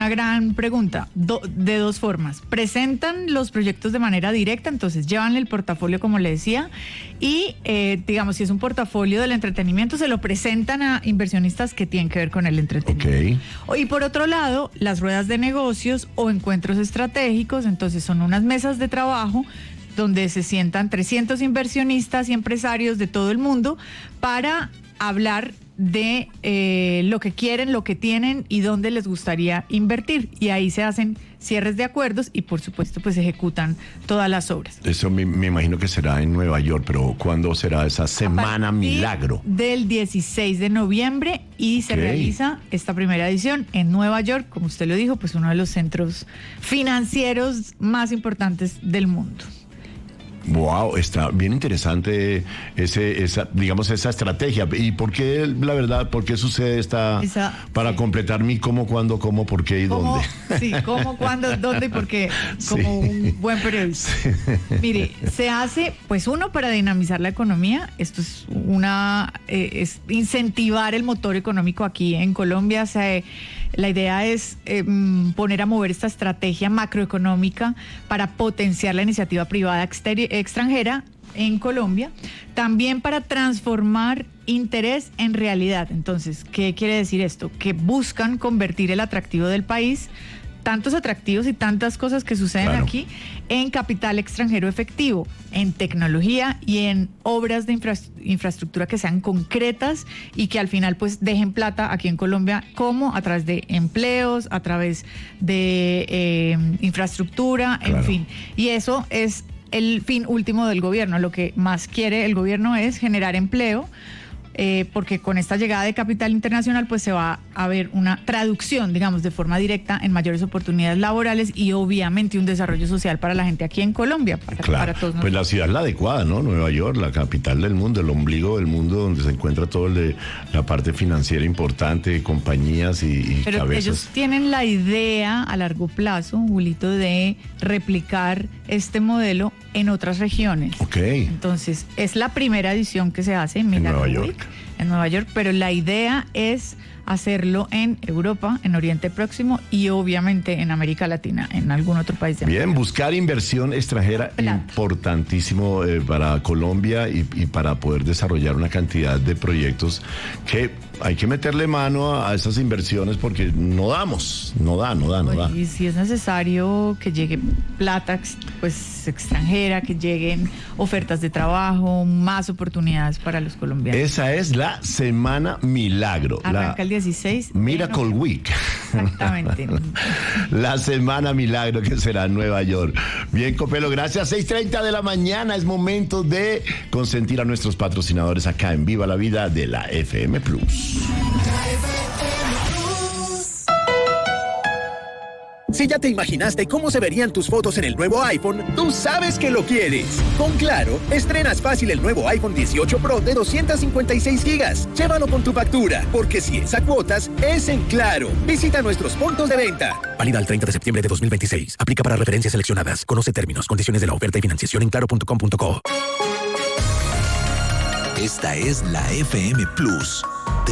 Una gran pregunta, de dos formas. Presentan los proyectos de manera directa, entonces llevan el portafolio, como le decía, y digamos, si es un portafolio del entretenimiento, se lo presentan a inversionistas que tienen que ver con el entretenimiento. Y por otro lado, las ruedas de negocios o encuentros estratégicos, entonces son unas mesas de trabajo donde se sientan 300 inversionistas y empresarios de todo el mundo para hablar de lo que quieren, lo que tienen y dónde les gustaría invertir. Y ahí se hacen cierres de acuerdos y, por supuesto, pues ejecutan todas las obras. Eso me imagino que será en Nueva York, pero ¿cuándo será esa Semana Milagro? Del 16 de noviembre y se realiza esta primera edición en Nueva York, como usted lo dijo, pues uno de los centros financieros más importantes del mundo. Wow, está bien interesante esa estrategia. ¿Y por qué, la verdad, por qué sucede para completar mi cómo, cuándo, cómo, por qué y dónde? Sí, cómo, cuándo, dónde y por qué, como un buen periodista. Sí. Mire, se hace, pues uno, para dinamizar la economía. Esto es es incentivar el motor económico aquí en Colombia. La idea es poner a mover esta estrategia macroeconómica para potenciar la iniciativa privada extranjera en Colombia, también para transformar interés en realidad. Entonces, ¿qué quiere decir esto? Que buscan convertir el atractivo del país, tantos atractivos y tantas cosas que suceden aquí, en capital extranjero efectivo, en tecnología y en obras de infraestructura que sean concretas y que al final pues dejen plata aquí en Colombia, como a través de empleos, a través de infraestructura, en fin. Y eso es el fin último del gobierno. Lo que más quiere el gobierno es generar empleo, porque con esta llegada de capital internacional pues se va a ver una traducción, digamos, de forma directa en mayores oportunidades laborales y obviamente un desarrollo social para la gente aquí en Colombia, para todos nosotros. Pues la ciudad es la adecuada, ¿no? Nueva York, la capital del mundo, el ombligo del mundo, donde se encuentra todo la parte financiera importante, compañías y Pero cabezas. Ellos tienen la idea a largo plazo, Julito, de replicar este modelo en otras regiones. Entonces, es la primera edición que se hace en Nueva York. En Nueva York, pero la idea es hacerlo en Europa, en Oriente Próximo y obviamente en América Latina, en algún otro país de América. Bien, buscar inversión extranjera importantísimo para Colombia y para poder desarrollar una cantidad de proyectos que hay que meterle mano a esas inversiones porque no da. Y si es necesario que llegue plata pues extranjera, que lleguen ofertas de trabajo, más oportunidades para los colombianos. Esa es la Semana Milagro. Arranca el 16. Miracle Week. Exactamente. La Semana Milagro, que será en Nueva York. Bien, Copelo, gracias. 6:30 de la mañana, es momento de consentir a nuestros patrocinadores acá en Viva la Vida de la FM Plus. Si ya te imaginaste cómo se verían tus fotos en el nuevo iPhone, tú sabes que lo quieres. Con Claro, estrenas fácil el nuevo iPhone 18 Pro de 256 gigas. Llévalo con tu factura, porque si es a cuotas, es en Claro. Visita nuestros puntos de venta. Válida el 30 de septiembre de 2026. Aplica para referencias seleccionadas. Conoce términos, condiciones de la oferta y financiación en claro.com.co. Esta es la FM Plus.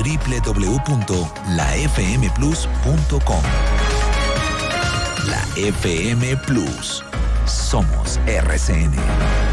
www.lafmplus.com. La FM Plus. Somos RCN.